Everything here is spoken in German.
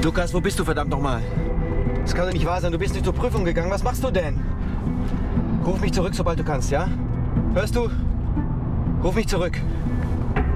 Lukas, wo bist du verdammt nochmal? Das kann doch nicht wahr sein, du bist nicht zur Prüfung gegangen. Was machst du denn? Ruf mich zurück, sobald du kannst, ja? Hörst du? Ruf mich zurück.